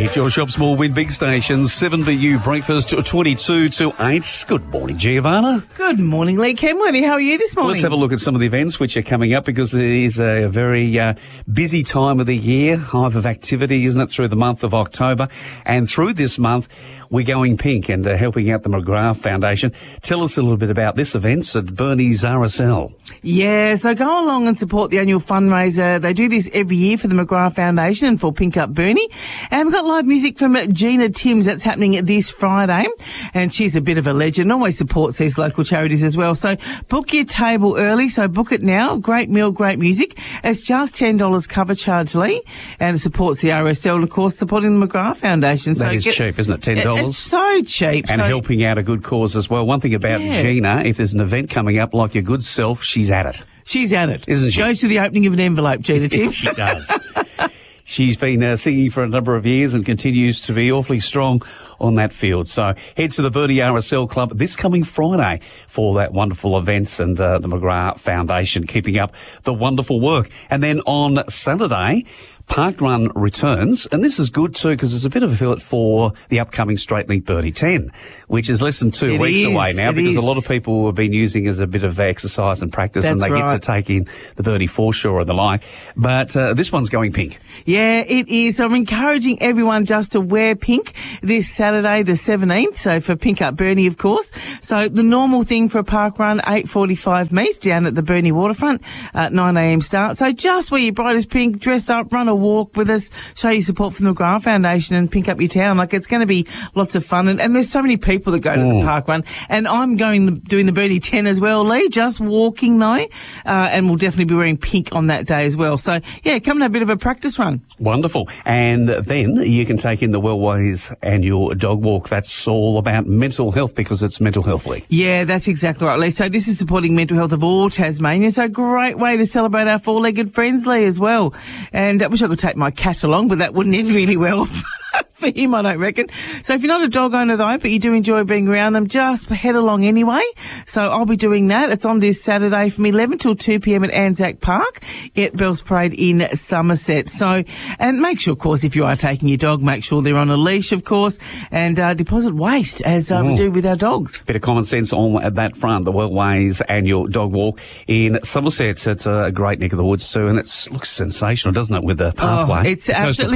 Your Shop Small Win Big Station, 7BU breakfast, 22 to 8. Good morning, Giovanna. Good morning, Lee Kenworthy. How are you this morning? Let's have a look at some of the events which are coming up, because it is a very busy time of the year, hive of activity, isn't it, through the month of October. And through this month, we're going pink and helping out the McGrath Foundation. Tell us a little bit about this event at Bernie's RSL. Yeah, so go along and support the annual fundraiser. They do this every year for the McGrath Foundation and for Pink Up Bernie. And we've got live music from Gina Timms. That's happening this Friday. And she's a bit of a legend, always supports these local charities as well. So book your table early, so book it now. Great meal, great music. It's just $10 cover charge, Lee. And it supports the RSL and, of course, supporting the McGrath Foundation. That is cheap, isn't it? $10. It's so cheap. And helping out a good cause as well. One thing about Gina, if there's an event coming up like your good self, she's at it. She's at it. Isn't she? Goes to the opening of an envelope, Gina Tim. She does. She's been singing for a number of years and continues to be awfully strong on that field. So head to the Bernie RSL Club this coming Friday for that wonderful events and the McGrath Foundation keeping up the wonderful work. And then on Saturday, Parkrun returns, and this is good too because it's a bit of a fillip for the upcoming Straight Link Bernie 10, which is less than 2 weeks away now, because a lot of people have been using as a bit of exercise and practice. That's and they get to take in the Bernie foreshore and the like. But this one's going pink. Yeah, it is. So I'm encouraging everyone just to wear pink this Saturday, the 17th, so for Pink Up Bernie, of course. So the normal thing for a park run, 8:45 meet down at the Bernie waterfront at 9 a.m. start. So just wear your brightest pink, dress up, run a walk with us, show your support from the McGrath Foundation and pink up your town. Like, it's going to be lots of fun. And there's so many people that go to the park run. And I'm doing the Bernie 10 as well, Lee, just walking though. And we'll definitely be wearing pink on that day as well. So, yeah, come and have a bit of a practice run. Wonderful. And then you can take in the Wellways annual dog walk. That's all about mental health because it's Mental Health Week. Yeah, that's exactly right, Lee. So this is supporting mental health of all Tasmanians. So great way to celebrate our four-legged friends, Lee, as well. And I wish I could take my cat along, but that wouldn't end really well for him, I don't reckon. So if you're not a dog owner though, but you do enjoy being around them, just head along anyway. So I'll be doing that. It's on this Saturday from 11 till 2 p.m. at Anzac Park at Bells Parade in Somerset. So, and make sure, of course, if you are taking your dog, make sure they're on a leash, of course, and deposit waste as we do with our dogs. Bit of common sense on that front. The Wellways annual dog walk in Somerset. It's a great neck of the woods too, and it looks sensational, doesn't it, with the pathway? It's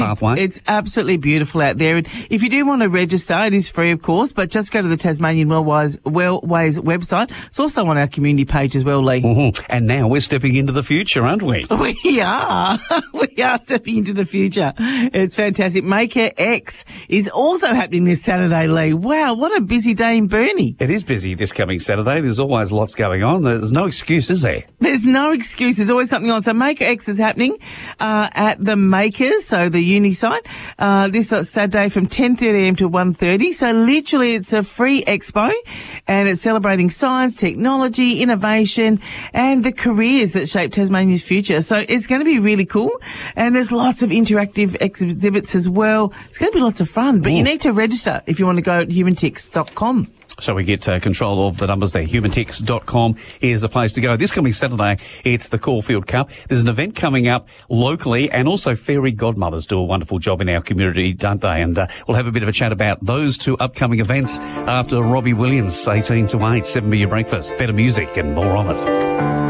absolutely beautiful out there. And if you do want to register, it is free, of course, but just go to the Tasmanian Wellways website. It's also on our community page as well, Lee. Mm-hmm. And now we're stepping into the future, aren't we? We are. We are stepping into the future. It's fantastic. Maker X is also happening this Saturday, Lee. Wow, what a busy day in Bernie. It is busy this coming Saturday. There's always lots going on. There's no excuse, is there? There's no excuse. There's always something on. So Maker X is happening at the Makers, so the uni site, this Saturday from 10:30am to 1:30. So literally it's a free expo and it's celebrating science, technology, innovation and the careers that shape Tasmania's future. So it's going to be really cool. And there's lots of interactive exhibits as well. It's going to be lots of fun, but you need to register if you want to go at humantix.com. So we get control of the numbers there. Humantix.com is the place to go. This coming Saturday, it's the Caulfield Cup. There's an event coming up locally, and also fairy godmothers do a wonderful job in our community, don't they? And we'll have a bit of a chat about those two upcoming events after Robbie Williams, 18 to 8, 7 Million Breakfast. Better music and more of it.